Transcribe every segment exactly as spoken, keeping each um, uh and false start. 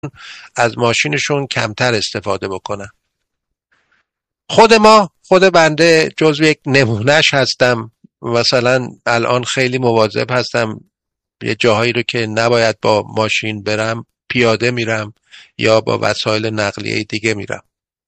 از ماشینشون کمتر استفاده بکنن. خود ما خود بنده جزو یک نمونهش هستم. مثلا الان خیلی مواظب هستم یه جاهایی رو که نباید با ماشین برم پیاده میرم یا با وسایل نقلیه دیگه میرم.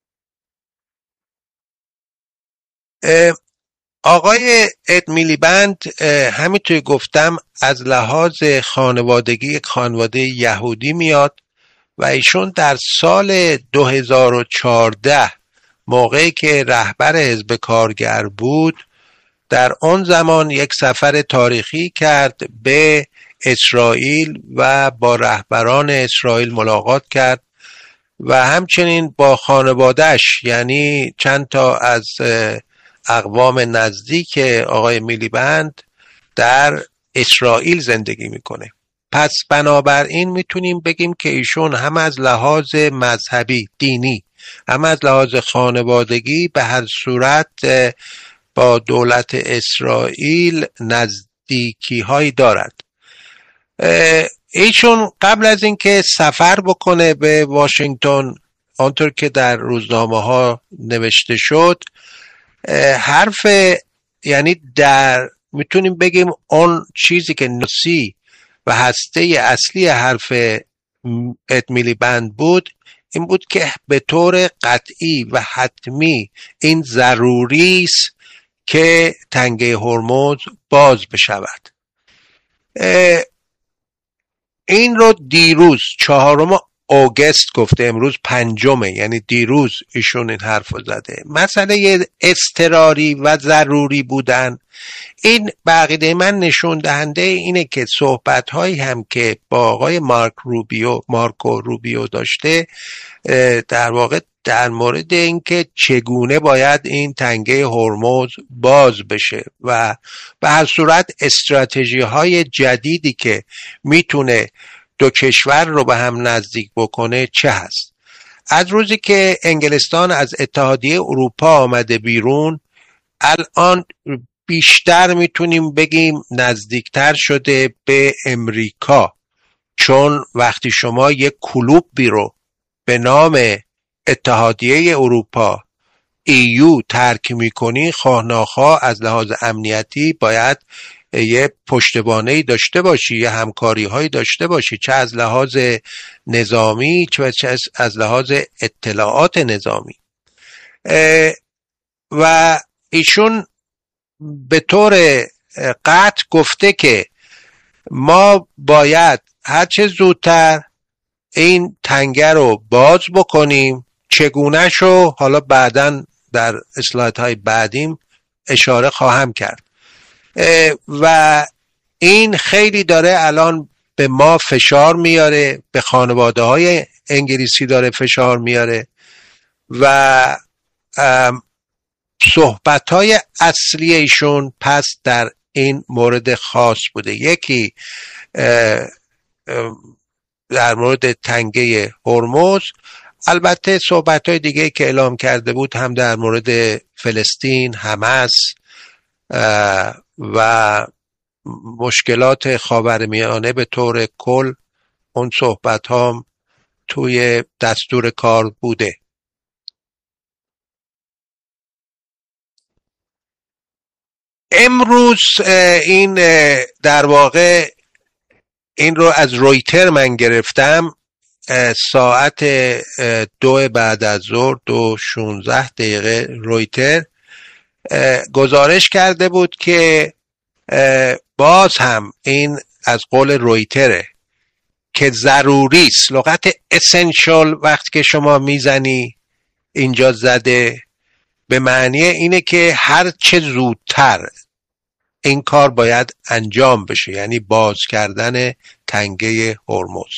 آقای اد میلیبند همینطور گفتم از لحاظ خانوادگی یک خانواده یهودی میاد و ایشون در سال دو هزار و چهارده موقعی که رهبر حزب کارگر بود در آن زمان یک سفر تاریخی کرد به اسرائیل و با رهبران اسرائیل ملاقات کرد و همچنین با خانواده‌اش، یعنی چند تا از اقوام نزدیک آقای میلیبند در اسرائیل زندگی میکنه. پس بنابراین میتونیم بگیم که ایشون هم از لحاظ مذهبی دینی هم از لحاظ خانوادگی به هر صورت با دولت اسرائیل نزدیکی هایی دارد. ایشون قبل از اینکه سفر بکنه به واشنگتن، آنطور که در روزنامه ها نوشته شد، حرف یعنی در میتونیم بگیم اون چیزی که نسی و هسته اصلی حرف اد میلیبند بود این بود که به طور قطعی و حتمی این ضروری است که تنگه هرمز باز بشود. این رو دیروز چهارم اوگست گفته، امروز پنجمه، یعنی دیروز ایشون این حرف رو زده. مسئله اضطراری و ضروری بودن این به عقیده من نشون دهنده اینه که صحبت هایی هم که با آقای مارک روبیو مارکو روبیو داشته در واقع در مورد اینکه چگونه باید این تنگه هرمز باز بشه و به هر صورت استراتژی های جدیدی که میتونه دو کشور رو به هم نزدیک بکنه چه هست. از روزی که انگلستان از اتحادیه اروپا آمده بیرون، الان بیشتر میتونیم بگیم نزدیکتر شده به امریکا، چون وقتی شما یک کلوبی رو به نام اتحادیه اروپا ایو ترک میکنی، خواه ناخواه از لحاظ امنیتی باید یه پشتوانه‌ای داشته باشی، یه همکاری هایی داشته باشی، چه از لحاظ نظامی چه از لحاظ اطلاعات نظامی. و ایشون به طور قطع گفته که ما باید هرچه زودتر این تنگه رو باز بکنیم. چگونه شو حالا بعداً در اسلایدهای بعدیم اشاره خواهم کرد. و این خیلی داره الان به ما فشار میاره، به خانواده های انگلیسی داره فشار میاره و صحبت های اصلی ایشون پس در این مورد خاص بوده. یکی در مورد تنگه هرمز، البته صحبت های دیگه که اعلام کرده بود هم در مورد فلسطین، حماس و مشکلات خاورمیانه به طور کل، اون صحبت هم توی دستور کار بوده. امروز این در واقع این رو از رویتر من گرفتم، ساعت دو بعد از ظهر، دو شونزده دقیقه، رویتر گزارش کرده بود که باز هم این از قول رویتره که ضروری است. لغت اسنشال وقتی که شما میزنی اینجا زده به معنی اینه که هر چه زودتر این کار باید انجام بشه، یعنی باز کردن تنگه هرمز.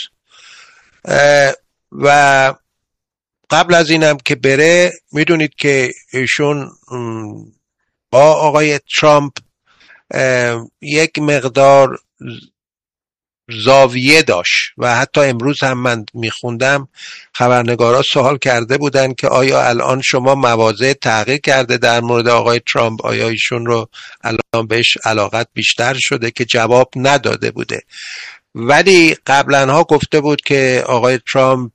و قبل از اینم که بره میدونید که ایشون با آقای ترامپ یک مقدار زاویه داشت و حتی امروز هم من میخوندم خبرنگارا سوال کرده بودن که آیا الان شما مواضع تغییر کرده در مورد آقای ترامپ، آیا ایشون رو الان بهش علاقت بیشتر شده، که جواب نداده بوده. ولی قبلا ها گفته بود که آقای ترامپ